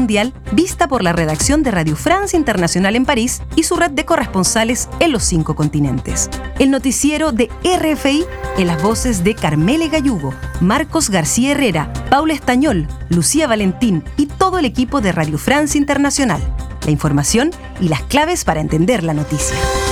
mundial vista por la redacción de Radio France Internacional en París y su red de corresponsales en los 5 continentes. El noticiero de RFI en las voces de Carmele Gallugo, Marcos García Herrera, Paula Estañol, Lucía Valentín y todo el equipo de Radio France Internacional. La información y las claves para entender la noticia.